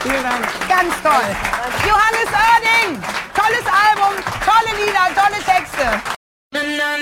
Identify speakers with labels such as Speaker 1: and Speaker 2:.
Speaker 1: Vielen Dank.
Speaker 2: Ganz toll. Johannes Oerding, tolles Album, tolle Lieder, tolle Texte.